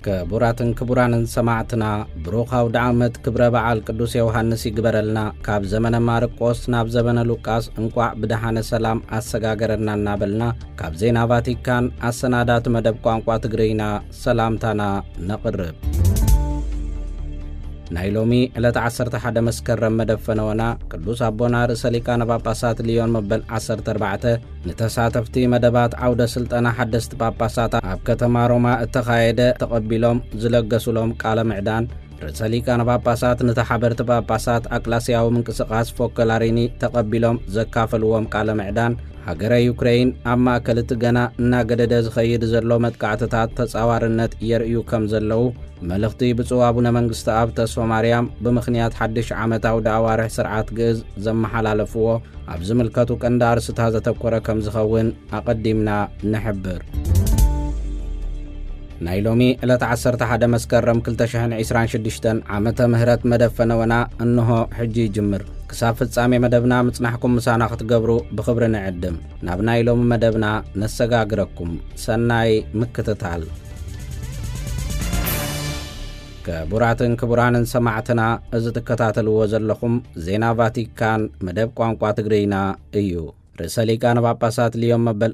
كبراتن كبرانن سماعتنا بروخاو دعمت كبر بعال قدوس يوحنس يقبرلنا كاب زمن مارقوس ناب زمن لوقاس انقع بدحان سلام اسغاغرنا نابلنا كاب زينا فاتيكان السنادات مدب قانقوا تغرينا سلامتنا نقرب نايلومي على 11 مسكرم مدفنونا قدوس ابونا رساليكان باباسات ليون مبل 14 نتساتفتي مدبات عودة سلطنة حدثت باباسات اب كتما روما اتخايدة تقبلهم زلقسولهم قال معدان رساليكان باباسات نتحبرت باباسات اكلاسياو من كسقاس فوكلاريني تقبلهم زكافلوهم قال معدان هاجر يوكرين اما كلت غنا ناغدد زخيد زلو متقعتات تصاوارنت يريو كم زلو ملختي بصوا ابونا منغست اب تسو مريم بمخنيات حدش عمتاو داوارح سرعات غز زمحلالفو ابز ملكتو قندار ستازه تكوره كم زخون اقدمنا نحبر نايلومي الى 11 مسكرم 2026 عامته مهرت مدفنونا انه حجي جمر كساف فصامي مدبنا مصنحكم مسانا ختغبرو بخبر نعدم نابنا يلوم مدبنا نسغاغركم سناي مكتتال كبراتن كبرانن سماعتنا از تكتاتلو زلخم زينا فاتيكان مدب قانقوا تغرينا ايو رساليكان باباسات اليوم مبل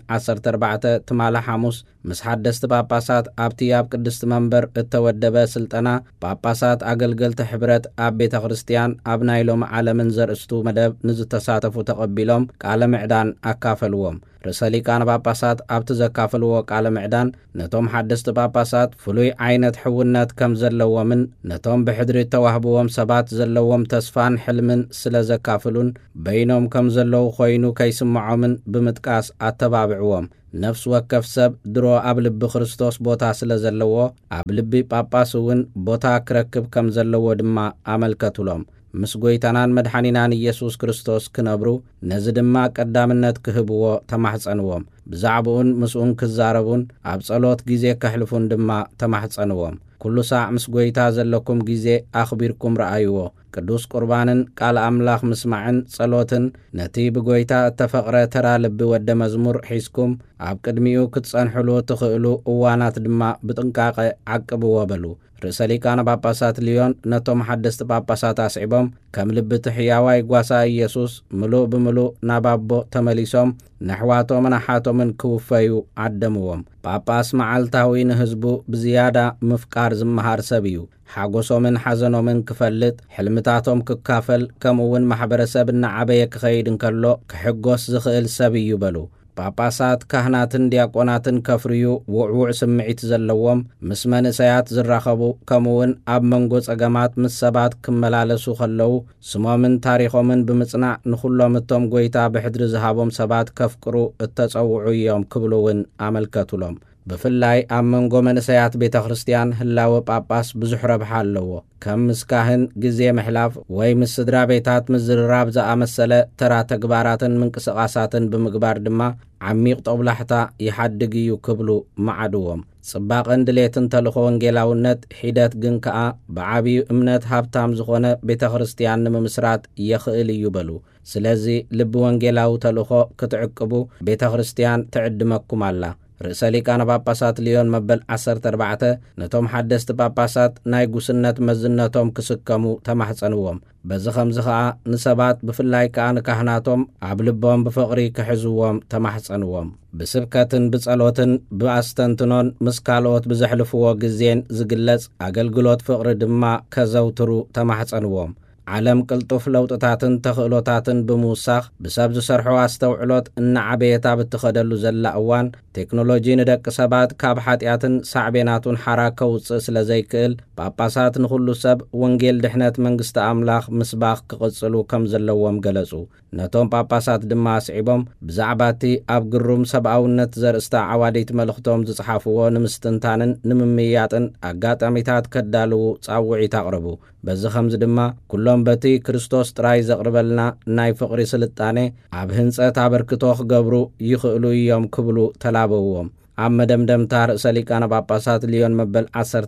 14 تمالا حاموس مسحدست باباسات ابتياب قدست منبر التودبه سلطنا باباسات اقلقل تحبرت اب بيت خريستيان ابنايلوم عالمن زرستو مدب نز تساتفو تقبلهم قال معدان اكافلوهم رساليكان باباسات ابت زكافلو قال معدان نتوم حدست باباسات فلوي عينت حونات كم زلوا من نتوم بحدري توهبوهم سبات زلوهم تسفان حلمن سلا زكافلون بينهم كم زلو خوينو كيسمعو من بمتقاس اتبابعوهم نفس وكف سب درو ابلب خريستوس بوتا سلا زلوا ابلبي باباسون بوتا كركب كم زلوا دما عملكتولهم مسغويتانان مدحانينان يسوس كريستوس كنبرو نزدما قدامنت كهبو تمحصنوم بزعبون مسون كزاربون اب صلوت غيزه كحلفون دما تمحصنوم كل ساعه مسغويتا زلكم غيزه اخبيركم رايو قدوس قربانن قال املاح مسمعن صلوتن نتي بغويتا تفقره ترا لب ود مزمور حيسكم اب قدميو كتصنحلو تخلو اوانات دما بطنقاقه عقبو بلو رساليكان باباسات ليون نتوم حدست باباسات اسعبهم كم لبت حياواي غواسا يسوس ملو بملو نابابو تمليسوم نحواتو منحاتو من كوفيو عدموهم باباس معالتاوين حزبو بزيادة مفقار زمهار سبيو حاقوسو من حزنو من كفلت حلمتاتهم ككافل كمون محبرسبنا عبايك خيدن كالو كحقوس زخيل سبيو بلو باباسات كهناتن دياقوناتن كفريو وعوع سمعيت زلوهم مسمن سيات زراخبو كمون اب منغوص اقامات مسابات كملالسو خلو سمو من تاريخو من بمصنع نخلو متوم قويتا بحدر زهابهم سبات كفكرو التصوعو يوم كبلوون عملكتولهم بفلاي امنغو من سيات بيت خريستيان هلاو باباس بزحرب حالو كم مسكاهن غزي محلاف وي مسدرا بيتات مزرراب زا مسله ترا تغباراتن منقسقاساتن بمغبار دما عميق طبلحتا يحدغيو كبلو معدوم صباقن دليتن تلخو ونجيلاونت حيدات جنكا بعابي امنت هابتام زخونه بيت خريستيان ممسرات يخيل يبلو سلازي لب ونجيلاو تلخو كتعقبو بيت خريستيان تعدمكم الله رساليكان باباسات ليون مبل 14 نتوم حدست باباسات ناي غوسنت مزنتهم كسكمو تمحصنوهم بزخم زخا نسبات بفلاي كان كهناتهم عبلبهم بفقري كحزوهم تمحصنوهم بسبكاتن بصلوتن باستنتنون مسكالوت بزحلفو غزين زغلص اغلغلوت فقر دما كزوترو تمحصنوهم عالم قلطف لوطتاتن تخلوتاتن بموساخ بسبب زسرحو استوعلوت ان عبيتا بتخدلو زلا اوان تكنولوجي ندق سبات كاب حاتياتن صعبيناتون حراكو صسلا زيكل باباسات نخلو سب ونجيل دحنت منغست املاخ مسباخ كقصلو كم زلوهم غلصو نتوم باباسات دما سعيبهم بزعباتي اب قروم سبعونت زرستا عواديت ملختوم زصحافو نمستنتانن نممياتن اغاطاميتات كدالو صاوعي تقربو بز خمز دما كلهم بتي كريستوس تراي زقربلنا ناي فقري سلطانه اب هنصت ابركتو خغبرو يخلو يوم كبلو تلابوهم عم دمدم تار سليكان باباسات ليون مبل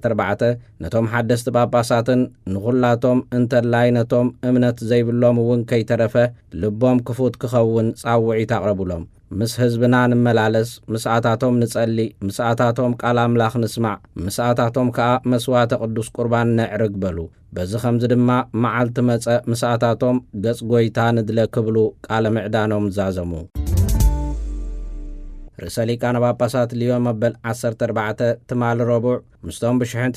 14 نتوم حدست باباساتن نغلاتهم انت لاينتهم امنت زي بلوم ون كي ترفه لبوم كفوت كخون صاوعي تقربولهم ምስ ህዝብና ንመላለስ ምስኣታቶም ንጸሊ ምስኣታቶም ቃል ኣምላኽ ንስማዕ ምስኣታቶም ከዓ መስዋዕተ ቅዱስ ቁርባን ነዕርግ በሉ በዚ ኸምዚ ድማ መዓልቲ መጸእ ምስኣታቶም ገጽ ጐይታ ንድለ ክብሉ ቃለ ምዕዳኖም ዛዘሙ ርእሰ ሊቃነ ጳጳሳት ሊዮን መበል 14 ትማል ረቡዕ ምስቶም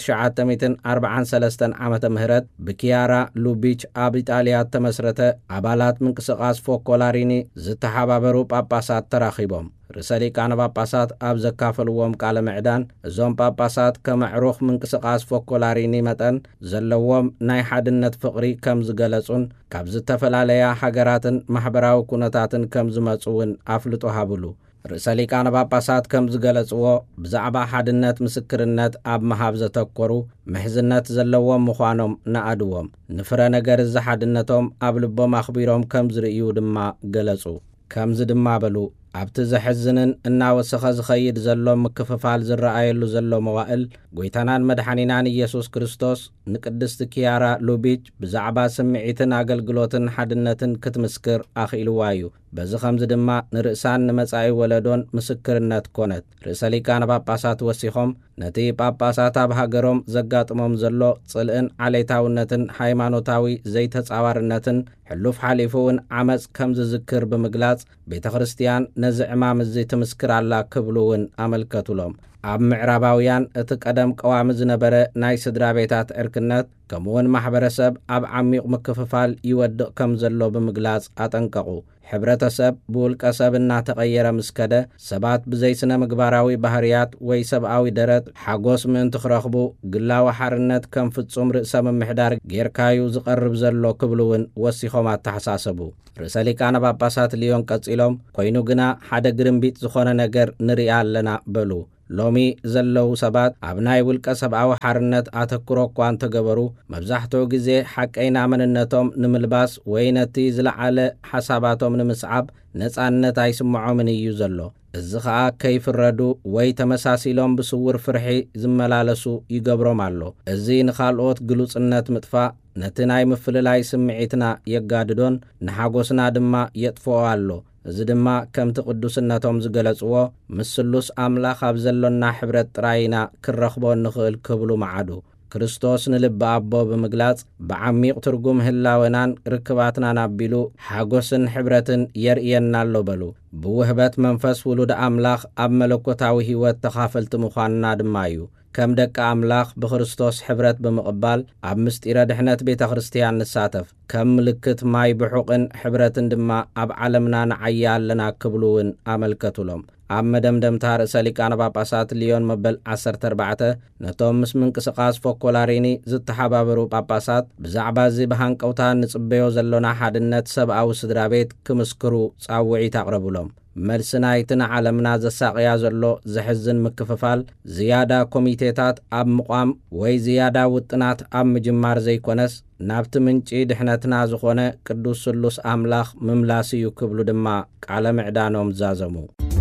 ብ1943 ዓመተ ምህረት ብኪያራ ሉቢች ኣብ ኢጣልያ ተመስረተ ኣባላት ምንቅስቓስ ፎኮላሪኒ ዝተሓባበሩ ጳጳሳት ተራኺቦም ርእሰ ሊቃነ ጳጳሳት ኣብ ዘካፈልዎም ቃለ ምዕዳን እዞም ጳጳሳት ከመዕሩኽ ምንቅስቓስ ፎኮላሪኒ መጠን ዘለዎም ናይ ሓድነት ፍቕሪ ከም ዝገለጹን ካብ ዝተፈላለያ ሃገራትን ማሕበራዊ ኩነታትን ከም ዝመጹውን ኣፍልጦ ሃብሉ ርእሰ ሊቃነ ጳጳሳት ከም ዝገለጽዎ ብዛዕባ ሓድነት ምስክርነት ኣብ መሃብ ዘተኰሩ ምሕዝነት ዘለዎም ምዃኖም ነኣድዎም ንፍረ ነገር ዝሓድነቶም ኣብ ልቦም ኣኽቢሮም ከም ዝርእዩ ድማ ገለጹ ከምዚ ድማ በሉ ኣብቲ ዘሕዝንን እናወሰኸ ዝኸይድ ዘሎ ምክፍፋል ዝረኣየሉ ዘሎ መዋእል ጐይታናን መድሓኒናን ኢየሱስ ክርስቶስ ንቅድስቲ ኪያራ ሉቢች ብዛዕባ ስምዒትን ኣገልግሎትን ሓድነትን ክትምስክር ኣኽኢልዋ እዩ በዚ ኸምዚ ድማ ንርእሳን ንመጻኢ ወለዶን ምስክርነት ኮነት ርእሰ ሊቃነ ጳጳሳት ወሲኾም ነቲ ጳጳሳት ኣብ ሃገሮም ዘጋጥሞም ዘሎ ጽልእን ዓሌታውነትን ሃይማኖታዊ ዘይተጻዋርነትን ሕሉፍ ሓሊፉውን ዓመፅ ከም ዝዝክር ብምግላጽ ቤተ ክርስቲያን ነዚ ዕማም እዚ ትምስክር ኣላ ክብሉውን ኣመልከቱሎም ኣብ ምዕራባውያን እቲ ቀደም ቀዋሚ ዝነበረ ናይ ስድራ ቤታት ዕርክነት ከምኡውን ማሕበረሰብ ኣብ ዓሚቕ ምክፍፋል ይወድቕ ከም ዘሎ ብምግላጽ ኣጠንቀቑ ሕብረተሰብ ብውልቀ ሰብ እናተቐየረ ምስከደ ሰባት ብዘይ ስነ ምግባራዊ ባህርያት ወይ ሰብኣዊ ደረት ሓጎስ ምእንቲ ክረኽቡ ግላዊ ሓርነት ከም ፍጹም ርእሰ ምምሕዳር ጌርካዩ ዝቐርብ ዘሎ ክብሉውን ወሲኾም ኣተሓሳሰቡ ርእሰ ሊቃነ ጳጳሳት ሊዮን ቀጺሎም ኮይኑ ግና ሓደ ግርምቢጥ ዝኾነ ነገር ንሪኣ ኣለና በሉ ሎሚ ዘለዉ ሰባት ኣብ ናይ ውልቀ ሰብኣዊ ሓርነት ኣተክሮ እኳ እንተገበሩ መብዛሕትኡ ግዜ ሓቀይና መንነቶም ንምልባስ ወይ ነቲ ዝለዓለ ሓሳባቶም ንምስዓብ ነጻነት ኣይስምዖምን እዩ ዘሎ እዚ ከዓ ከይፍረዱ ወይ ተመሳሲሎም ብስውር ፍርሒ ዝመላለሱ ይገብሮም ኣሎ እዚ ንኻልኦት ግሉጽነት ምጥፋእ ነቲ ናይ ምፍልላይ ስምዒትና የጋድዶን ንሓጎስና ድማ የጥፍኦ ኣሎ እዚ ድማ ከምቲ ቅዱስነቶም ዝገለጽዎ ምስሉስ ኣምላኽ ኣብ ዘሎና ሕብረት ጥራይና ክረኽቦ ንኽእል ክብሉ መዓዱ ክርስቶስ ንልቢ ኣቦ ብምግላጽ ብዓሚቕ ትርጉም ህላወናን ርክባትናን ኣቢሉ ሓጎስን ሕብረትን የርእየና ኣሎ በሉ ብውህበት መንፈስ ውሉድ ኣምላኽ ኣብ መለኮታዊ ህይወት ተኻፈልቲ ምዃንና ድማ እዩ ከም ደቂ ኣምላኽ ብክርስቶስ ሕብረት ብምቕባል ኣብ ምስጢረ ድሕነት ቤተ ክርስቲያን ንሳተፍ ከም ምልክት ማይ ብሑቕን ሕብረትን ድማ ኣብ ዓለምና ንዓያ ኣለና ክብሉውን ኣመልከቱሎም ኣብ መደምደምታ ርእሰ ሊቃነ ጳጳሳት ሊዮን መበል 14 ነቶም ምስ ምንቅስቓስ ፎኮላሪኒ ዝተሓባበሩ ጳጳሳት ብዛዕባ እዚ ብሃንቀውታ ንጽበዮ ዘሎና ሓድነት ሰብኣዊ ስድራ ቤት ክምስክሩ ጻውዒት ኣቕረቡሎም መልሲ ናይቲ ንዓለምና ዘሳቕያ ዘሎ ዘሕዝን ምክፍፋል ዝያዳ ኮሚቴታት ኣብ ምቋም ወይ ዝያዳ ውጥናት ኣብ ምጅማር ዘይኮነስ ናብቲ ምንጪ ድሕነትና ዝኾነ ቅዱስ ስሉስ ኣምላኽ ምምላስ እዩ ክብሉ ድማ ቃለ ምዕዳኖም ዛዘሙ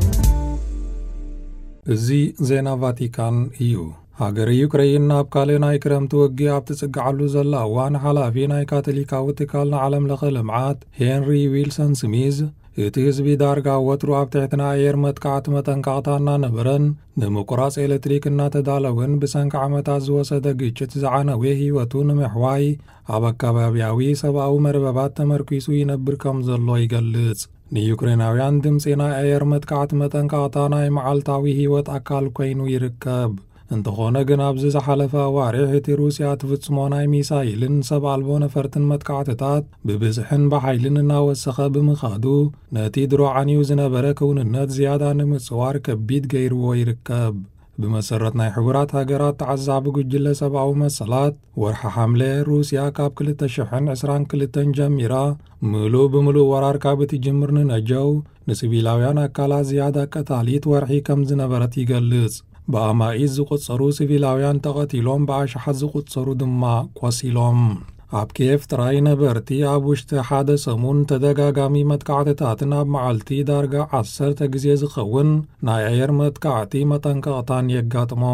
እዚ ዜና ቫቲካን እዩ ሃገር ዩክሬን ናብ ካልእ ናይ ክረምቲ ወጊ ኣብ ትጽግዓሉ ዘላ እዋን ሓላፊ ናይ ካቶሊካዊ ትካል ንዓለም ለኸ ልምዓት ሄንሪ ዊልሰን ስሚዝ እቲ ህዝቢ ዳርጋ ወትሩ ኣብ ትሕትና ኣየር መጥቃዕቲ መጠንቀቕታ እናነበረን ንምቁራጽ ኤሌክትሪክ እናተዳለወን ብሰንኪ ዓመታት ዝወሰደ ግጭት ዝዓነወ ህይወቱ ንምሕዋይ ኣብ ኣካባብያዊ ሰብኣዊ መርበባት ተመርኪሱ ይነብር ከም ዘሎ ይገልጽ ንዩክሬናውያን ድምፂ ናይ ኣየር መጥቃዕቲ መጠንቀቕታ ናይ መዓልታዊ ህይወት ኣካል ኮይኑ ይርከብ እንተኾነ ግን ኣብዚ ዝሓለፈ ኣዋርሕ እቲ ሩስያ ትፍጽሞ ናይ ሚሳይልን ሰብ ኣልቦ ነፈርትን መጥቃዕትታት ብብዝሕን ብሓይልን እናወሰኸ ብምኻዱ ነቲ ድሮ ዓንዩ ዝነበረ ክውንነት ዝያዳ ንምጽዋር ከቢድ ገይርዎ ይርከብ ብመሰረት ናይ ሕቡራት ሃገራት ተዓዛቢ ጉጅለ ሰብኣዊ መሰላት ወርሓ ሓምለ ሩስያ ካብ 2022 ጀሚራ ምሉእ ብምሉእ ወራር ካብ እትጅምር ንነጀው ንሲቪላውያን ኣካላት ዝያዳ ቀታሊት ወርሒ ከም ዝነበረት ይገልጽ ብኣማኢት ዝቝጸሩ ሲቪላውያን ተቐቲሎም ብኣሽሓት ዝቝጸሩ ድማ ቈሲሎም ኣብ ኪየቭ ጥራይ ነበርቲ ኣብ ውሽጢ ሓደ ሰሙን ተደጋጋሚ መጥቃዕትታትን ኣብ መዓልቲ ዳርጋ 10 ግዜ ዝኸውን ናይ ኣየር መጥቃዕቲ መጠንቀቕታን የጋጥሞም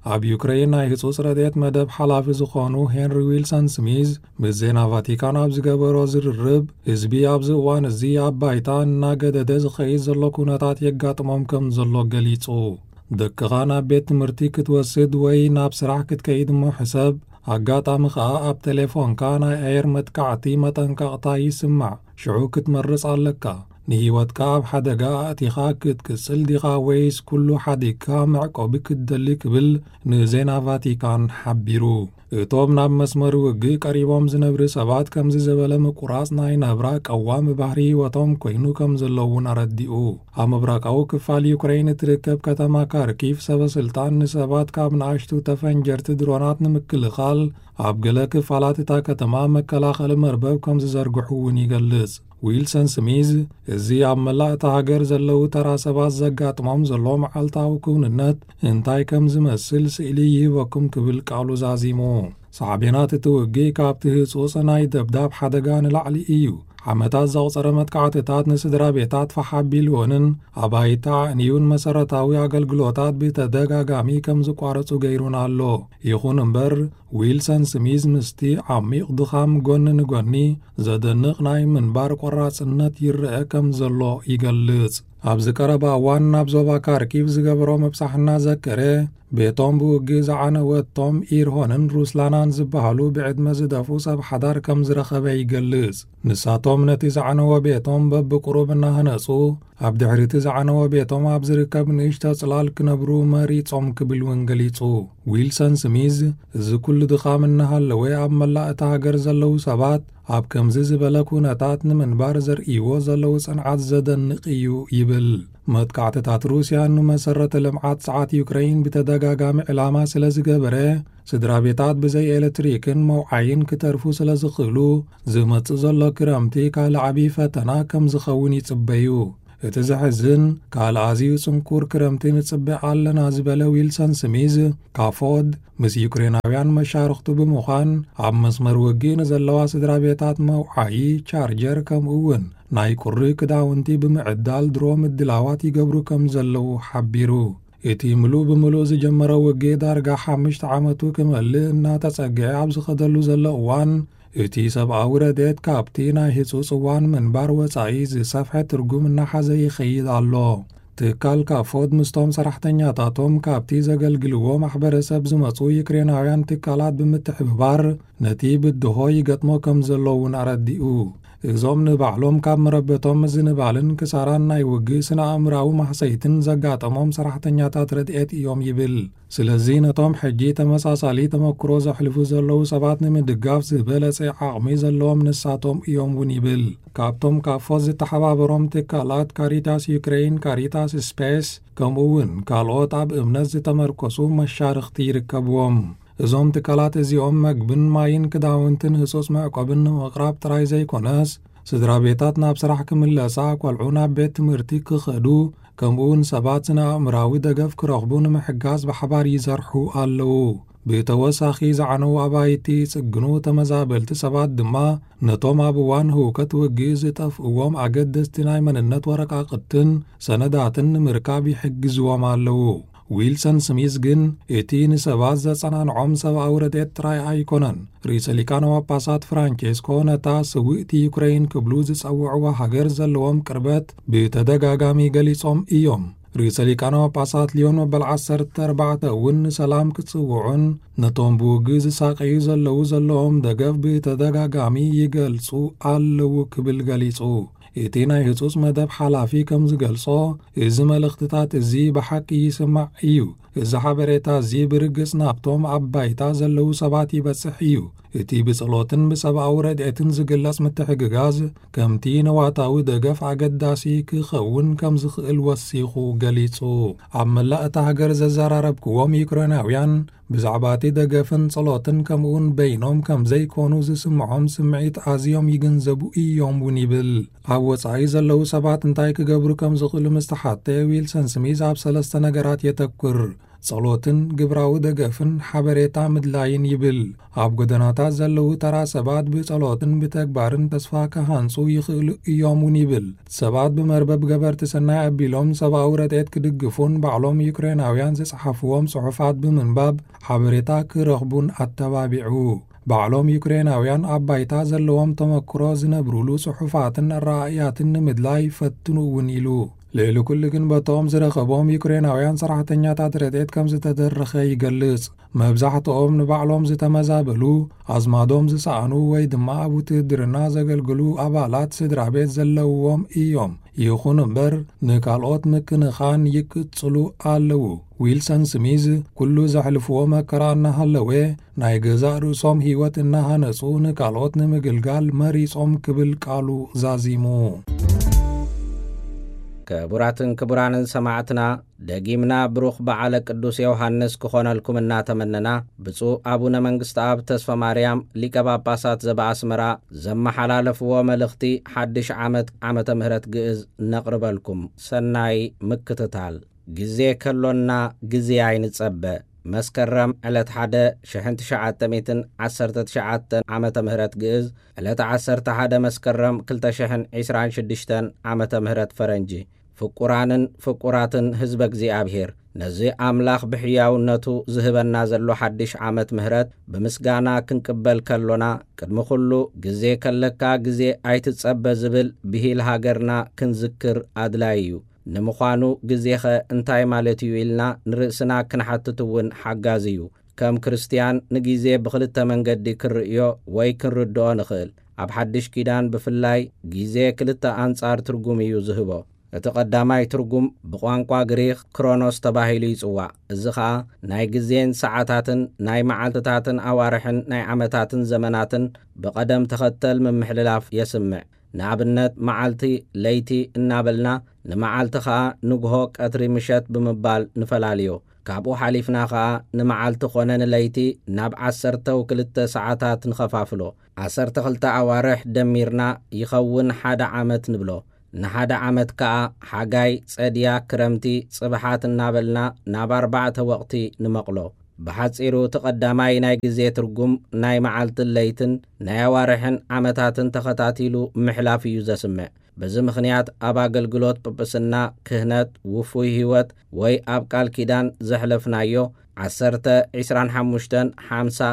ኣብ ዩክሬን ናይ ህጹጽ ረድኤት መደብ ሓላፊ ዝኾኑ ሄንሪ ዊልሰን ስሚዝ ምስ ዜና ቫቲካን ኣብ ዝገበሮ ዝርርብ ህዝቢ ኣብዚ እዋን እዚ ኣብ ባይታ እናገደደ ዝኸይድ ዘሎ ኩነታት የጋጥሞም ከም ዘሎ ገሊጹ። ደቅኻ ናብ ቤት ትምህርቲ ክትወስድ ወይ ናብ ስራሕ ክትከይድ እሞ ሕሰብ ኣጋጣሚ ኸዓ ኣብ ቴሌፎንካ ናይ ኣየር መጥቃዕቲ መጠንቀቕታ ይስማዕ ሽዑ ክትመርጽ ኣለካ። ንህይወትካ ኣብ ሓደጋ ኣእቲኻ ክትቅጽል ዲኻ ወይስ ኩሉ ሓዲግካ መዕቆቢ ክትደሊ ክብል ንዜና ቫቲካን ሓቢሩ። እቶም ናብ መስመር ውግእ ቀሪቦም ዝነብሩ ሰባት ከምዚ ዝበለ ምቁራጽ ናይ ነብራ ቀዋሚ ባህሪ ህይወቶም ኮይኑ ከም ዘለውን ኣረዲኡ። ኣብ ምብራቃዊ ክፋል ዩክሬን እትርከብ ከተማ ካርኪቭ ሰበስልጣን ንሰባት ካብ ንኣሽቱ ተፈንጀርቲ ድሮናት ንምክልኻል ኣብ ገለ ክፋላት እታ ከተማ መከላኸሊ መርበብ ከም ዝዘርግሑ እውን ይገልጽ። ዊልሰን ስሚዝ እዚ ኣብ መላእ እታ ሃገር ዘለዉ ተራ ሰባት ዘጋጥሞም ዘሎ መዓልታዊ ክውንነት እንታይ ከም ዝመስል ስእሊ ይህበኩም ክብል ቃሉ ዛዚሙ። ሳዕቤናት እቲ ውግእ ካብቲ ህጹጽ ናይ ደብዳብ ሓደጋ ንላዕሊ እዩ። ዓመታት ዘቑፀረ መጥቃዕትታት ንስድራ ቤታት ፈሓቢልዎንን ኣባይታ ዕንዩን መሰረታዊ ኣገልግሎታት ብተደጋጋሚ ከም ዝቋረጹ ገይሩን ኣሎ። ይኹን እምበር ዊልሰን ስሚዝ ምስቲ ዓሚቕ ድኻም ጎኒ ንጎኒ ዘደንቕ ናይ ምንባር ቆራጽነት ይርአ ከም ዘሎ ይገልጽ። ኣብ ዝቀረባ እዋን ናብ ዞባ ካርኪቭ ዝገበሮ መብጻሕና ዘከረ ቤቶም ብውግእ ዝዓነወቶም ኢርሆንን ሩስላናን ዝበሃሉ ብዕድመ ዝደፉ ሰብ ሓዳር ከም ዝረኸበ ይገልጽ። ንሳቶም ነቲ ዝዓነወ ቤቶም በብቁሩብ እናህነጹ ኣብ ድሕሪቲ ዝዓነወ ቤቶም ኣብ ዝርከብ ንእሽተ ጽላል ክነብሩ መሪጾም ክብል እውን ገሊጹ። ዊልሰን ስሚዝ እዚ ኩሉ ድኻም እናሃለወ ኣብ መላእ እታ ሃገር ዘለዉ ሰባት ኣብ ከምዚ ዝበለ ኩነታት ንምንባር ዘርእይዎ ዘለዉ ጽንዓት ዘደንቕ እዩ ይብል። መጥቃዕትታት ሩስያ ንመሰረተ ልምዓት ሰዓት ዩክሬን ብተደጋጋሚ ዕላማ ስለ ዝገበረ ስድራ ቤታት ብዘይ ኤሌክትሪክን መውዓይን ክተርፉ ስለ ዝኽእሉ ዝመጽእ ዘሎ ክረምቲ ካልዓቢ ፈተና ከም ዝኸውን ይጽበዩ። እቲ ዘሕዝን ካልኣዝዩ ጽንኩር ክረምቲ ንጽብዕ ኣለና ዝበለ ዊልሰን ስሚዝ ካፎድ ምስ ዩክሬናውያን መሻርክቱ ብምዃን ኣብ መስመር ውግእ ንዘለዋ ስድራ ቤታት መውዓይ ቻርጀር ከምኡውን ናይ ቁሪ ክዳውንቲ ብምዕዳል ድሮ ምድላዋት ይገብሩ ከም ዘለዉ ሓቢሩ። እቲ ምሉእ ብምሉእ ዝጀመረ ውግእ ዳርጋ 5 ዓመቱ ክመልእ እናተጸግዐ ኣብ ዝኸደሉ ዘሎ እዋን እቲ ሰብኣዊ ረድኤት ካብቲ ናይ ህጹጽ እዋን ምንባር ወጻኢ ዝሰፍሐ ትርጉም እናሓዘ ይኸይድ ኣሎ። ትካል ካፎድ ምስቶም ሰራሕተኛታቶም ካብቲ ዘገልግልዎ ማሕበረሰብ ዝመጹ ዩክሬናውያን ትካላት ብምትሕብባር ነቲ ብድሆ ይገጥሞ ከም ዘለውን ኣረዲኡ። እዞም ንባዕሎም ካብ መረበቶም ምዝንባልን ክሳራን ናይ ውግእ ስነ ኣእምራዊ ማሕሰይትን ዘጋጠሞም ሰራሕተኛታት ረድኤት እዮም ይብል። ስለዚ ነቶም ሕጂ ተመሳሳሊ ተመክሮ ዘሕልፉ ዘለዉ ሰባት ንምድጋፍ ዝበለጸ ዓቕሚ ዘለዎም ንሳቶም እዮም እውን ይብል። ካብቶም ካፎድ ዝተሓባበሮም ትካላት ካሪታስ ዩክሬን፣ ካሪታስ ስፔስ ከምኡውን ካልኦት ኣብ እምነት ዝተመርኮሱ መሻርክቲ ይርከብዎም። እዞም ትካላት እዚኦም መግብን ማይን ክዳውንትን ህጹጽ መዕቆብን ንምቕራብ ጥራይ ዘይኮነስ ስድራ ቤታት ናብ ስራሕ ክምለሳ ቆልዑ ናብ ቤት ትምህርቲ ክኸዱ ከምኡውን ሰባት ስነ ኣእምራዊ ደገፍ ክረኽቡ ንምሕጋዝ ብሓባር ይሰርሑ ኣለዉ። ብተወሳኺ ዝዓነዉ ኣባይቲ ጽግኑ ተመዛበልቲ ሰባት ድማ ነቶም ኣብ እዋን ህውከት ውግእ ዝጠፍእዎም ኣገደስቲ ናይ መንነት ወረቓቕትን ሰነዳትን ንምርካብ ይሕግዝዎም ኣለዉ። ዊልሰን ስሚዝ ግን እቲ ንሰባት ዘጸናንዖም ሰብኣዊ ረድኤት ጥራይ ኣይኮነን። ርእሰ ሊቃነ ጳጳሳት ፍራንቼስኮ ነታ ስውእቲ ዩክሬን ክብሉ ዝጸውዕዋ ሃገር ዘለዎም ቅርበት ብተደጋጋሚ ገሊጾም እዮም። ርእሰ ሊቃነ ጳጳሳት ሊዮን መበል 14 እውን ንሰላም ክጽውዑን ነቶም ብውግእ ዝሳቀዩ ዘለዎም ደገፍ ብተደጋጋሚ ይገልጹ ኣለዉ ክብል ገሊጹ። እቲ ናይ ህጹጽ መደብ ሓላፊ ከም ዝገልጾ እዚ መልእኽትታት እዚ ብሓቂ ይስማዕ እዩ። እዚ ሓበሬታ እዚ ብርግጽ ናብቶም ኣብ ባይታ ዘለዉ ሰባት ይበጽሕ እዩ። እቲ ብጸሎትን ብሰብኣዊ ረድኤትን ዝግለጽ ምትሕግጋዝ ከምቲ ነዋታዊ ደገፍ ኣገዳሲ ክኸውን ከም ዝኽእል ወሲኹ ገሊጹ። ኣብ መላእ እታ ሃገር ዘዘራረብክዎም ዩክሬናውያን ብዛዕባ እቲ ደገፍን ጸሎትን ከምኡውን በይኖም ከም ዘይኮኑ ዝስምዖም ስምዒት ኣዝዮም ይግንዘቡ እዮም እውን ይብል። ኣብ ወጻኢ ዘለዉ ሰባት እንታይ ክገብሩ ከም ዝኽእሉ ምስተሓተ ዊልሰን ስሚዝ ኣብ 3 ነገራት የተኩር። ጸሎትን ግብራዊ ደገፍን ሓበሬታ ምድላይን ይብል። ኣብ ጎደናታት ዘለዉ ተራ ሰባት ብጸሎትን ብተግባርን ተስፋ ከሃንጹ ይኽእሉ እዮምን ይብል። ሰባት ብመርበብ ገበርቲ ሰናይ ኣቢሎም ሰብኣዊ ረድኤት ክድግፉን ባዕሎም ዩክሬናውያን ዝጸሓፍዎም ጽሑፋት ብምንባብ ሓበሬታ ክረኽቡን ኣተባቢዑ። ባዕሎም ዩክሬናውያን ኣብ ባይታ ዘለዎም ተመክሮ ዝነብሩሉ ጽሑፋትን ራእያትን ንምድላይ ፈትኑ እውን ኢሉ። ልዕሊ ኩሉ ግን በቶም ዝረኸቦም ዩክሬናውያን ሰራሕተኛታት ረድኤት ከም ዝተደረኸ ይገልጽ። መብዛሕትኦም ንባዕሎም ዝተመዛበሉ ኣዝማዶም ዝሰኣኑ ወይ ድማ ኣብ ውትድርና ዘገልግሉ ኣባላት ስድራ ቤት ዘለውዎም እዮም። ይኹን እምበር ንካልኦት ምክንኻን ይቅጽሉ ኣለዉ። ዊልሰን ስሚዝ ኩሉ ዘሕልፍዎ መከራ እናሃለወ ናይ ገዛእ ርእሶም ህይወት እናሃነጹ ንካልኦት ንምግልጋል መሪጾም ክብል ቃሉ ዛዚሙ። ክቡራትን ክቡራንን ሰማዕትና ደጊምና ብሩኽ በዓለ ቅዱስ ዮሐንስ ክኾነልኩም እናተመነና ብፁዕ አቡነ መንግስቲ አብ ተስፋ ማርያም ሊቀ ጳጳሳት ዘበአስመራ ዘመሓላለፍዎ መልእኽቲ ሓድሽ ዓመተ ምህረት ግዕዝ ነቕርበልኩም። ሰናይ ምክትታል። ጊዜ ከሎና ጊዜ ኣይንጸበ መስከረም ዕለት 1919 ዓመተ ምህረት ግዕዝ ዕለት 11 መስከረም 2026 ዓመተ ምህረት ፈረንጂ። ፍቁራንን ፍቁራትን ህዝበ እግዚአብሔር ነዚ አምላኽ ብሕያውነቱ ዝህበና ዘሎ ሓድሽ ዓመት ምህረት ብምስጋና ክንቅበል ከሎና ቅድሚ ኩሉ ጊዜ ከለካ ጊዜ ኣይትጸበ ዝብል ብሂል ሃገርና ክንዝክር አድላይ እዩ። ንምዃኑ ጊዜኸ እንታይ ማለት እዩ ኢልና ንርእስና ክንሓትትውን ሓጋዝ እዩ። ከም ክርስቲያን ንጊዜ ብኽልተ መንገዲ ክንርእዮ ወይ ክንርድኦ ንኽእል። ኣብ ሓድሽ ኪዳን ብፍላይ ጊዜ ክልተ አንጻር ትርጉም እዩ ዝህቦ። እቲ ቀዳማይ ትርጉም ብቋንቋ ግሪክ ክሮኖስ ተባሂሉ ይጽዋዕ። እዚ ኸዓ ናይ ጊዜን ሰዓታትን ናይ መዓልትታትን ኣዋርሕን ናይ ዓመታትን ዘመናትን ብቐደም ተኸተል ምምሕልላፍ የስምዕ። ንኣብነት መዓልቲ ለይቲ እናበልና ንመዓልቲ ኸዓ ንግሆ ቀትሪ ምሸት ብምባል ንፈላለዮ። ካብኡ ሓሊፍና ኸዓ ንመዓልቲ ኾነ ንለይቲ ናብ 12 ሰዓታት ንኸፋፍሎ። 12 ኣዋርሕ ደሚርና ይኸውን ሓደ ዓመት ንብሎ። ንሓደ ዓመት ከዓ ሓጋይ፣ ጸድያ፣ ክረምቲ፣ ጽብሓት እናበልና ናብ 4 ወቕቲ ንመቕሎ። ብሓጺሩ ተቐዳማይ ናይ ጊዜ ትርጉም ናይ መዓልትን ለይትን ናይ ኣዋርሕን ዓመታትን ተኸታቲሉ ምሕላፍ እዩ ዘስምዕ። በዚ ምኽንያት ኣብ ኣገልግሎት ጵጵስና፣ ክህነት፣ ውፉይ ህይወት ወይ ኣብ ቃል ኪዳን ዘሕለፍናዮ 10፣ 25፣ 50፣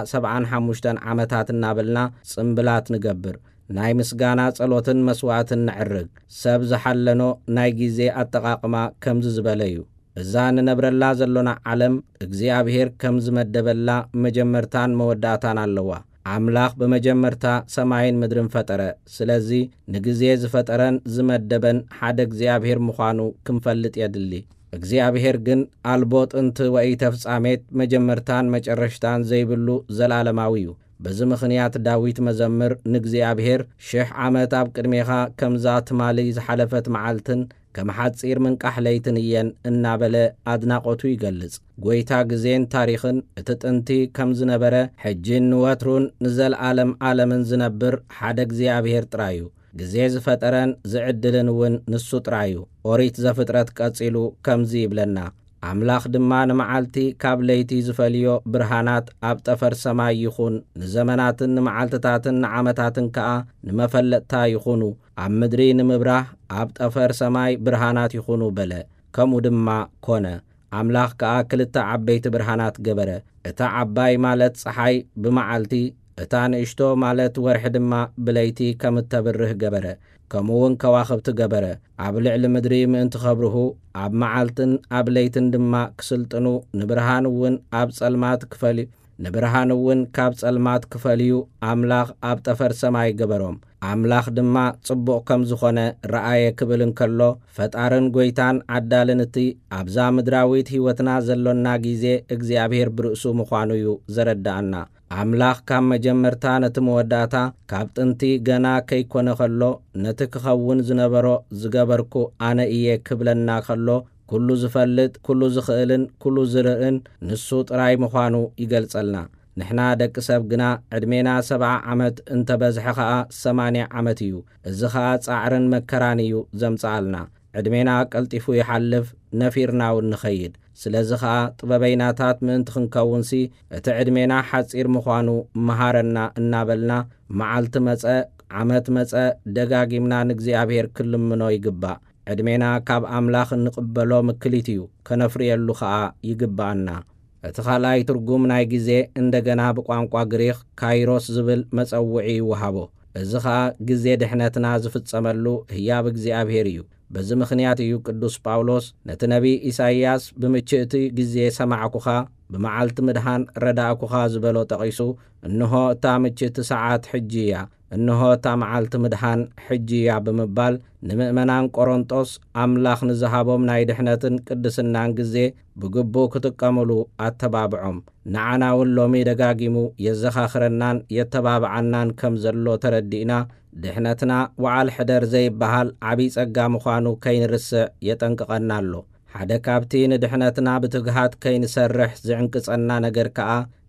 75 ዓመታት እናበልና ጽምብላት ንገብር። ናይ ምስጋና ጸሎትን መስዋዕትን ንዕርግ። ሰብ ዝሓለኖ ናይ ጊዜ ኣጠቓቕማ ከምዚ ዝበለ እዩ። እዛ ንነብረላ ዘሎና ዓለም እግዚአብሔር ከም ዝመደበላ መጀመርታን መወዳእታን ኣለዋ። አምላኽ በመጀመርታ ሰማይን ምድርን ፈጠረ። ስለዚ ንጊዜ ዝፈጠረን ዝመደበን ሓደ እግዚአብሔር ምዃኑ ክንፈልጥ የድሊ። እግዚአብሔር ግን አልቦ ጥንቲ ወይ ተፍጻሜት መጀመርታን መጨረሽታን ዘይብሉ ዘላለማዊ እዩ። በዚ ምኽንያት ዳዊት መዘምር ንእግዚአብሔር 1000 ዓመት ኣብ ቅድሜኻ ከምዛ ትማሊ ዝሓለፈት መዓልትን ከም ሓጺር ምንቃሕ ለይትን እየን እናበለ አድናቆቱ ይገልጽ። ጐይታ ጊዜን ታሪኽን እቲ ጥንቲ ከም ዝነበረ ሕጂን ንወትሩን ንዘለዓለም ዓለምን ዝነብር ሓደ እግዚአብሔር ጥራዩ። ጊዜ ዝፈጠረን ዝዕድልን እውን ንሱ ጥራዩ። ኦሪት ዘፍጥረት ቀጺሉ ከምዚ ይብለና፣ አምላኽ ድማ ንመዓልቲ ካብ ለይቲ ዝፈልዮ ብርሃናት ኣብ ጠፈር ሰማይ ይኹን፣ ንዘመናትን ንመዓልትታትን ንዓመታትን ከዓ ንመፈለጥታ ይኹኑ፣ ኣብ ምድሪ ንምብራህ ኣብ ጠፈር ሰማይ ብርሃናት ይኹኑ በለ። ከምኡ ድማ ኮነ። አምላኽ ከዓ 2 ዓበይቲ ብርሃናት ገበረ። እታ ዓባይ ማለት ፀሓይ ብመዓልቲ፣ እታ ንእሽቶ ማለት ወርሒ ድማ ብለይቲ ከም እተብርህ ገበረ። ከምኡውን ከዋኽብቲ ገበረ። ኣብ ልዕሊ ምድሪ ምእንቲ ኸብርሁ ኣብ መዓልትን ኣብ ለይትን ድማ ክስልጥኑ ንብርሃን እውን ካብ ጸልማት ክፈልዩ አምላኽ ኣብ ጠፈር ሰማይ ገበሮም። አምላኽ ድማ ጽቡቕ ከም ዝኾነ ረአየ ክብል እንከሎ ፈጣርን ጐይታን ዓዳልን እቲ ኣብዛ ምድራዊት ህይወትና ዘሎና ጊዜ እግዚአብሔር ብርእሱ ምዃኑ እዩ ዘረዳእና። አምላኽ ካብ መጀመርታ ነቲ መወዳእታ ካብ ጥንቲ ገና ከይኮነ ኸሎ ነቲ ክኸውን ዝነበሮ ዝገበርኩ ኣነ እየ ክብለና ኸሎ ኩሉ ዝፈልጥ፣ ኩሉ ዝኽእልን፣ ኩሉ ዝርእን ንሱ ጥራይ ምዃኑ ይገልጸልና። ንሕና ደቂ ሰብ ግና ዕድሜና 70 ዓመት እንተበዝሐ ኸዓ 80 ዓመት እዩ። እዚ ኸዓ ጻዕርን መከራን እዩ ዘምጽኣልና። ዕድሜና ቀልጢፉ ይሓልፍ፣ ነፊርናውን ንኸይድ። ስለዚ ኸዓ ጥበበይናታት ምእንቲ ክንከውንሲ እቲ ዕድሜና ሓጺር ምዃኑ መሃረና እናበልና መዓልቲ መጸ ዓመት መጸ ደጋጊምና ንእግዚአብሔር ክልምኖ ይግባእ። ዕድሜና ካብ ኣምላኽ እንቕበሎ ምክሊት እዩ ከነፍርየሉ ኸዓ ይግባአና። እቲ ኻልኣይ ትርጉም ናይ ጊዜ እንደገና ብቋንቋ ግሪኽ ካይሮስ ዝብል መጸውዒ ይወሃቦ። እዚ ኸዓ ጊዜ ድሕነትና ዝፍጸመሉ ህያብ እግዚኣብሔር እዩ። በዚ ምኽንያት እዩ ቅዱስ ጳውሎስ ነቲ ነቢይ ኢሳይያስ ብምችእቲ ጊዜ ሰማዕኩኻ ብመዓልቲ ምድሃን ረዳእኩኻ ዝበሎ ጠቒሱ እንሆ እታ ምችእቲ ሰዓት ሕጂ እያ እንሆ እታ መዓልቲ ምድሃን ሕጂ እያ ብምባል ንምእመናን ቆሮንጦስ ኣምላኽ ንዝሃቦም ናይ ድሕነትን ቅድስናን ጊዜ ብግቡእ ክጥቀምሉ ኣተባብዖም። ንዓና እውን ሎሚ ደጋጊሙ የዘኻኽረናን የተባብዓናን ከም ዘሎ ተረዲእና ድሕነትና ወዓል ሕደር ዘይበሃል ዓብዪ ጸጋ ምዃኑ ከይንርስዕ የጠንቅቐና ኣሎ። ሓደ ካብቲ ንድሕነትና ብትግሃት ከይንሰርሕ ዝዕንቅጸና ነገር ከኣ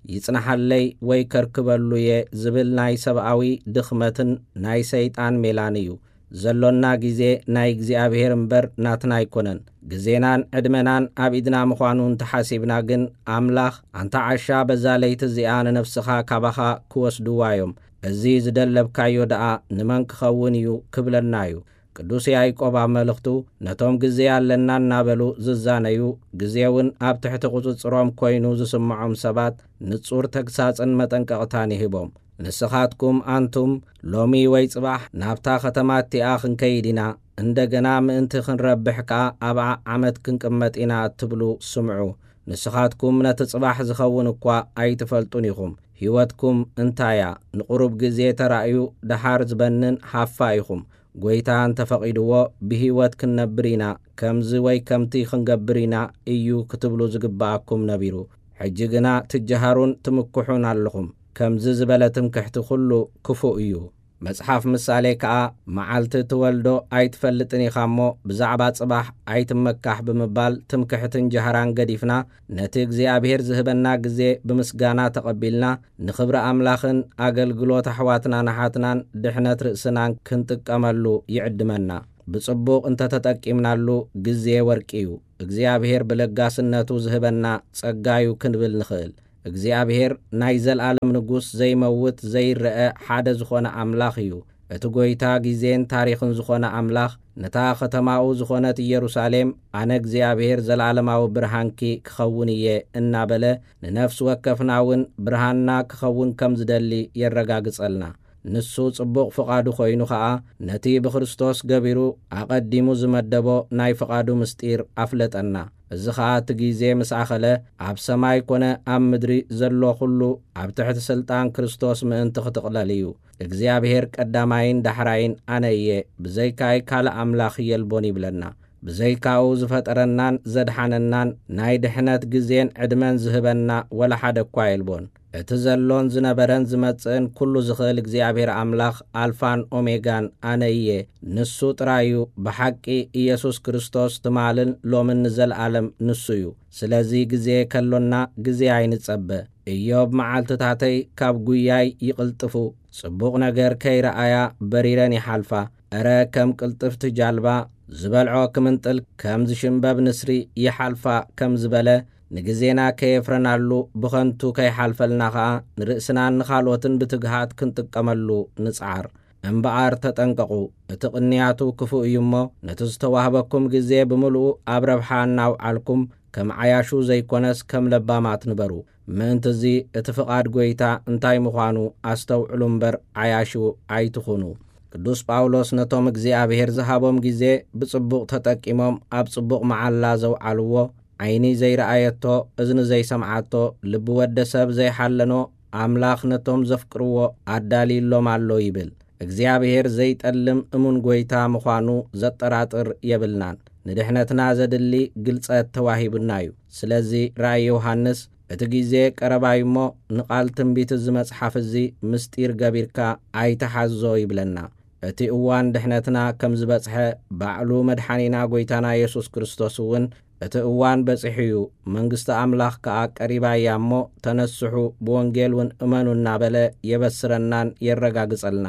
ይጽናሓለይ ወይ ከርክበሉ እየ ዝብል ናይ ሰብኣዊ ድኽመትን ናይ ሰይጣን ሜላን እዩ። ዘሎና ጊዜ ናይ እግዚኣብሔር እምበር ናትና ኣይኮነን። ጊዜናን ዕድመናን ኣብ ኢድና ምዃኑ እንተሓሲብና ግን ኣምላኽ ኣንታ ዓሻ በዛ ለይቲ እዚኣ ንነፍስኻ ካባኻ ክወስድዋ እዮም። እዚ ዝደለብካዮ ደኣ ንመን ክኸውን እዩ ክብለና እዩ። ቅዱስ ያዕቆብ ኣብ መልእኽቱ ነቶም ጊዜ ኣለና እናበሉ ዝዛነዩ ጊዜውን ኣብ ትሕቲ ቁፅጽሮም ኮይኑ ዝስምዖም ሰባት ንጹር ተግሳጽን መጠንቀቕታን ይህቦም። ንስኻትኩም ኣንቱም ሎሚ ወይ ጽባሕ ናብታ ኸተማ እቲኣ ክንከይድ ኢና እንደገና ምእንቲ ክንረብሕ ከኣ ኣብኣ ዓመት ክንቅመጥ ኢና እትብሉ ስምዑ። ንስኻትኩም ነቲ ጽባሕ ዝኸውን እኳ ኣይትፈልጡን ኢኹም። ሕይወትኩም እንታያ ንቑሩብ ጊዜ ተራእዩ ደሓር ዝበንን ሃፋ ኢኹም። ጐይታ እንተፈቒድዎ ብሕይወት ክንነብር ኢና ከምዚ ወይ ከምቲ ክንገብር ኢና እዩ ክትብሉ ዝግባኣኩም ነቢሩ። ሕጂ ግና ትጀሃሩን ትምክሑን ኣለኹም። ከምዚ ዝበለ ትምክሕቲ ኩሉ ክፉእ እዩ። መጽሓፍ ምሳሌ ከኣ መዓልቲ ትወልዶ ኣይትፈልጥን ኢኻ እሞ ብዛዕባ ጽባሕ ኣይትመካሕ ብምባል ትምክሕትን ጀሃራን ገዲፍና ነቲ እግዚኣብሔር ዝህበና ጊዜ ብምስጋና ተቐቢልና ንኽብሪ ኣምላኽን ኣገልግሎት ኣሕዋትና ናሓትናን ድሕነት ርእስናን ክንጥቀመሉ ይዕድመና። ብጽቡቕ እንተተጠቂምናሉ ጊዜ ወርቂ እዩ። እግዚኣብሔር ብለጋስነቱ ዝህበና ጸጋዩ ክንብል ንኽእል። እግዚኣብሔር ናይ ዘለዓለም ንጉስ ዘይመውት ዘይርአ ሓደ ዝኾነ ኣምላኽ እዩ። እቲ ጐይታ ጊዜን ታሪኽን ዝኾነ ኣምላኽ ነታ ኸተማኡ ዝኾነት ኢየሩሳሌም ኣነ እግዚኣብሔር ዘለዓለማዊ ብርሃንኪ ክኸውን እየ እናበለ ንነፍሲ ወከፍናውን ብርሃንና ክኸውን ከም ዝደሊ የረጋግጸልና። ንሱ ጽቡቕ ፍቓዱ ኾይኑ ኸዓ ነቲ ብክርስቶስ ገቢሩ ኣቐዲሙ ዝመደቦ ናይ ፍቓዱ ምስጢር ኣፍለጠና። እዚ ኸዓ እቲ ጊዜ ምስ ኣኸለ ኣብ ሰማይ ኮነ ኣብ ምድሪ ዘሎ ኹሉ ኣብ ትሕቲ ሥልጣን ክርስቶስ ምእንቲ ኽትቕለል እዩ። እግዚኣብሔር ቀዳማይን ዳሕራይን ኣነ እየ ብዘይካይ ካልእ ኣምላኽ የልቦን ይብለና። ብዘይካኡ ዝፈጠረናን ዘድሓነናን ናይ ድሕነት ጊዜን ዕድመን ዝህበና ወላ ሓደ እኳ የልቦን። እቲ ዘሎን ዝነበረን ዝመጽእን ኩሉ ዝኽእል እግዚኣብሔር ኣምላኽ ኣልፋን ኦሜጋን ኣነ እየ ንሱ ጥራዩ ብሓቂ ኢየሱስ ክርስቶስ ትማልን ሎምን ንዘለዓለም ንሱ እዩ። ስለዚ ጊዜ ከሎና ጊዜ ኣይንጸበ። ኢዮብ መዓልትታተይ ካብ ጉያይ ይቕልጥፉ ጽቡቕ ነገር ከይረኣያ በሪረን ይሓልፋ። እረ ከም ቅልጥፍቲ ጃልባ ዝበልዖ ክምንጥል ከም ዝሽምበብ ንስሪ ይሓልፋ ከም ዝበለ ንጊዜና ከየፍረናሉ ብኸንቱ ከይሓልፈልና ኸዓ ንርእስናን ንኻልኦትን ብትግሃት ክንጥቀመሉ ንጽዓር። እምበኣር ተጠንቀቑ፣ እቲ ቅንያቱ ክፉእ እዩ እሞ ነቲ ዝተዋህበኩም ጊዜ ብምልኡ ኣብ ረብሓ እናውዓልኩም ከም ዓያሹ ዘይኮነስ ከም ለባማት ንበሩ። ምእንቲ እዙ እቲ ፍቓድ ጐይታ እንታይ ምዃኑ ኣስተውዕሉ እምበር ዓያሹ ኣይትኹኑ። ቅዱስ ጳውሎስ ነቶም እግዚኣብሔር ዝሃቦም ጊዜ ብጽቡቕ ተጠቂሞም ኣብ ጽቡቕ መዓላ ዘውዓልዎ ዓይኒ ዘይረኣየቶ እዝኒ ዘይሰምዓቶ ልቢ ወደ ሰብ ዘይሓለኖ ኣምላኽ ነቶም ዘፍቅርዎ ኣዳሊሎም ኣሎ ይብል። እግዚኣብሔር ዘይጠልም እሙን ጐይታ ምዃኑ ዘጠራጥር የብልናን። ንድሕነትና ዘድሊ ግልጸት ተዋሂብና እዩ። ስለዚ ራእይ ዮሃንስ እቲ ጊዜ ቀረባዩ እሞ ንቓል ትንቢት እዚ መጽሓፍ እዚ ምስጢር ገቢርካ ኣይተሓዞ ይብለና። እቲ እዋን ድሕነትና ከም ዝበጽሐ ባዕሉ መድሓኒና ጐይታና ኢየሱስ ክርስቶስ እውን እቲ እዋን በጺሑ እዩ መንግሥቲ ኣምላኽ ከኣ ቀሪባ እያ እሞ ተነስሑ ብወንጌል እውን እመኑ እናበለ የበስረናን የረጋግጸልናን።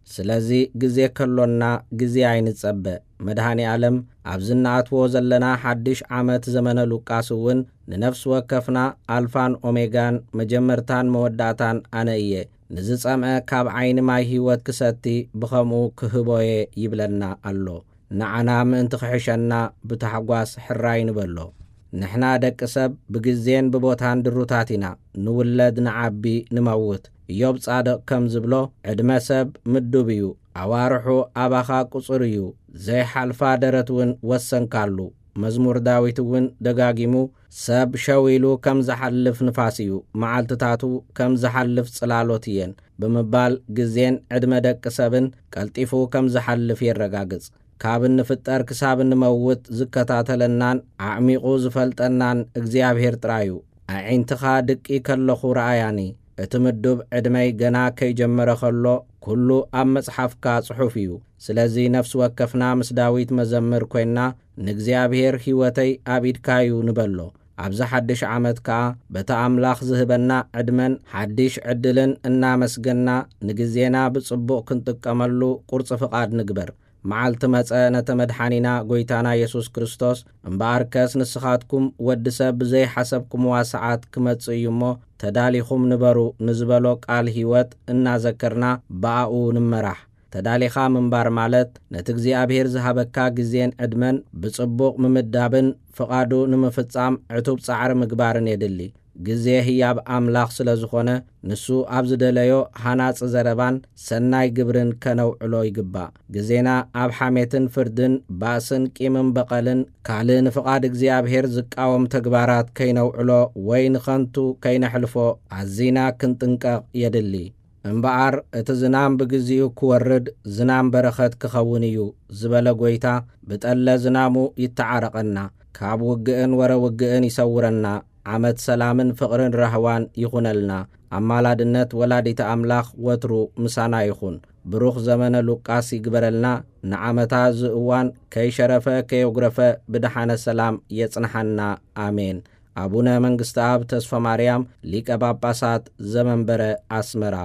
ስለዚ ግዜ ከሎና ግዜ ኣይንጸበ መድሃኒ ዓለም ኣብዝናኣትዎ ዘለና ሓድሽ ዓመት ዘመነ ሉቃስ እውን ንነፍስ ወከፍና ኣልፋን ኦሜጋን መጀመርታን መወዳእታን ኣነ እየ ንዝጸምዐ ካብ ዓይኒ ማይ ህይወት ክሰቲ ብኸምኡ ክህቦየ ይብለና ኣሎ ንዓና ምእንቲ ክሕሸና ብታሕጓስ ሕራይ ንበሎ ንሕና ደቂ ሰብ ብግዜን ብቦታን ድሩታት ኢና ንውለድ ንዓቢ ንመውት ኢዮብ ጻድቕ ከም ዝብሎ ዕድመ ሰብ ምዱብ እዩ ኣዋርሑ ኣባኻ ቁጽር እዩ ዘይሓልፋ ደረት እውን ወሰንካሉ መዝሙር ዳዊት እውን ደጋጊሙ ሰብ ሸዊሉ ከም ዝሓልፍ ንፋስ እዩ መዓልትታቱ ከም ዝሓልፍ ጽላሎት እየን ብምባል ግዜን ዕድመ ደቂ ሰብን ቀልጢፉ ከም ዝሓልፍ የረጋግጽ ካብ ንፍጠር ክሳብ ንመውት ዝከታተለናን ዓሚቑ ዝፈልጠናን እግዚአብሔር ጥራዩ ዓይንትኻ ድቂ ከለኹ ረኣያኒ እቲ ምዱብ ዕድመይ ገና ከይጀመረ ከሎ ኩሉ ኣብ መጽሓፍካ ጽሑፍ እዩ ስለዚ ነፍስ ወከፍና ምስ ዳዊት መዘምር ኮይና ንእግዚአብሔር ህይወተይ ኣብ ኢድካዩ ንበሎ ኣብዚ ሓድሽ ዓመት ከዓ በታ ኣምላኽ ዝህበና ዕድመን ሓድሽ ዕድልን እናመስገና ንግዜና ብጽቡቕ ክንጥቀመሉ ቁርጽ ፍቓድ ንግበር መዓልቲ መጸ ነተ መድሓኒና ጐይታና ኢየሱስ ክርስቶስ እምበኣርከስ ንስኻትኩም ወዲ ሰብ ዘይሓሰብኩምዋ ሰዓት ክመጽእ እዩ እሞ ተዳሊኹም ንበሩ ንዝበሎ ቃል ህይወት እናዘከርና ብኣኡ ንመራሕ ተዳሊኻ ምንባር ማለት ነቲ እግዚኣብሔር ዝሃበካ ግዜን ዕድመን ብጽቡቕ ምምዳብን ፍቓዱ ንምፍጻም ዕቱብ ጻዕሪ ምግባርን የድሊ ግዜ ህያብ ኣምላኽ ስለ ዝኾነ ንሱ ኣብ ዝደለዮ ሃናጽ ዘረባን ሰናይ ግብርን ከነውዕሎ ይግባእ ግዜና ኣብ ሓሜትን ፍርድን ባእስን ቂምን በቐልን ካልእ ንፍቓድ እግዚኣብሔር ዝቃወም ተግባራት ከይነውዕሎ ወይ ንኸንቱ ከይነሕልፎ ኣዚና ክንጥንቀቕ የድሊ እምበኣር እቲ ዝናም ብግዚኡ ክወርድ ዝናም በረኸት ክኸውን እዩ ዝበለ ጐይታ ብጠለ ዝናሙ ይተዓረቐና ካብ ውግእን ወረ ውግእን ይሰውረና ዓመት ሰላምን ፍቕርን ረህዋን ይኹነልና ኣማላድነት ወላዲተ ኣምላኽ ወትሩ ምሳና ይኹን ብሩኽ ዘመነ ሉቃስ ይግበረልና ንዓመታ ዝእዋን ከይሸረፈ ከየጉረፈ ብድሓነ ሰላም የጽንሐና ኣሜን አቡነ መንግሥተ አብ ተስፋ ማርያም ሊቀ ጳጳሳት ዘመንበረ አስመራ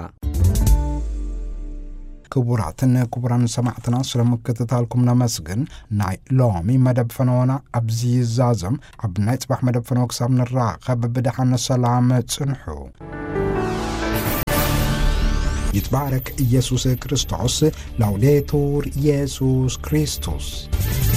ክቡራትን ክቡራን ሰማዕትና ስለምክትታልኩም ነመስግን ናይ ሎሚ መደብ ፈኖና ኣብዚ ይዛዘም ኣብ ናይ ጽባሕ መደብ ፈኖ ክሳብ ንራኸብ ብድሓነ ሰላም ጽንሑ ይትባረክ ኢየሱስ ክርስቶስ ላውዴቱር ኢየሱስ ክርስቶስ